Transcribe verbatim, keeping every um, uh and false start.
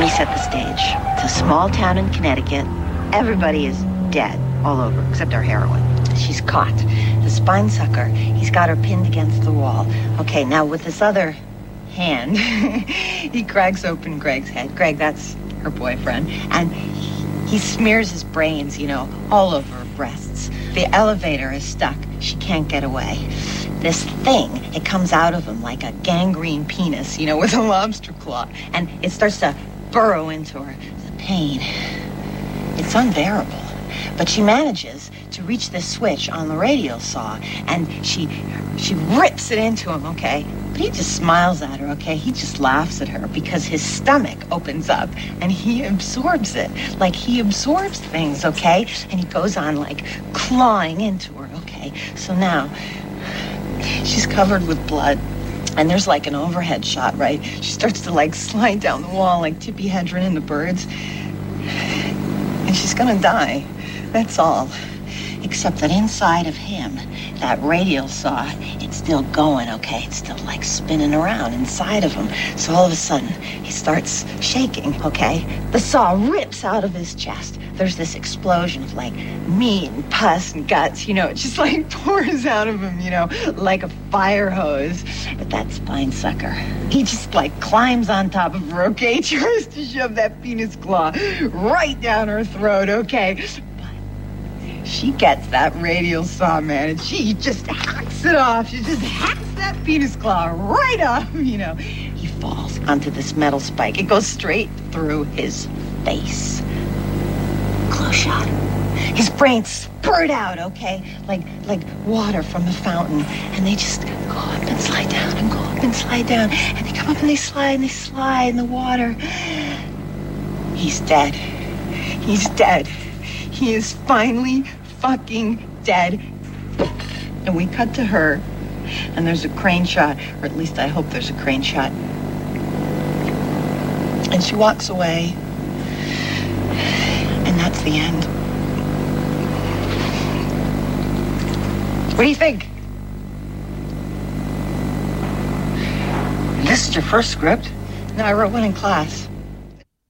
me set the stage. It's a small town in Connecticut. Everybody is dead all over, except our heroine. She's caught. The spine sucker, he's got her pinned against the wall. Okay, now with this other hand, he cracks open Greg's head. Greg, that's her boyfriend. And he smears his brains, you know, all over her breasts. The elevator is stuck. She can't get away. This thing, it comes out of him like a gangrene penis, you know, with a lobster claw. And it starts to burrow into her. The pain, it's unbearable. But she manages to reach this switch on the radial saw, and she she rips it into him, okay? But he just smiles at her, okay? He just laughs at her because his stomach opens up and he absorbs it. Like he absorbs things, okay? And he goes on like clawing into her, okay? So now she's covered with blood. And there's like an overhead shot, right? She starts to like slide down the wall like Tippi Hedren in The Birds. And she's gonna die. That's all. Except that inside of him, that radial saw, it's still going, okay? It's still like spinning around inside of him. So all of a sudden, he starts shaking, okay? The saw rips out of his chest. There's this explosion of like meat and pus and guts, you know, it just like pours out of him, you know, like a fire hose. But that spine sucker, he just like climbs on top of her, okay? Tries to shove that penis claw right down her throat, okay? She gets that radial saw, man, and she just hacks it off. She just hacks that penis claw right off, you know. He falls onto this metal spike. It goes straight through his face. Close shot. His brains spurt out, okay? Like like water from the fountain. And they just go up and slide down and go up and slide down. And they come up and they slide and they slide in the water. He's dead. He's dead. He is finally fucking dead. And we cut to her, and there's a crane shot, or at least I hope there's a crane shot. And she walks away, and that's the end. What do you think? This is your first script? No, I wrote one in class.